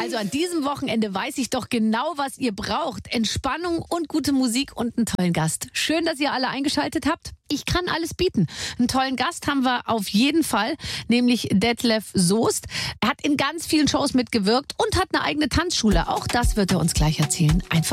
Also an diesem Wochenende weiß ich doch genau, was ihr braucht. Entspannung und gute Musik und einen tollen Gast. Schön, dass ihr alle eingeschaltet habt. Ich kann alles bieten. Einen tollen Gast haben wir auf jeden Fall, nämlich Detlef Soest. Er hat in ganz vielen Shows mitgewirkt und hat eine eigene Tanzschule. Auch das wird er uns gleich erzählen. Einfach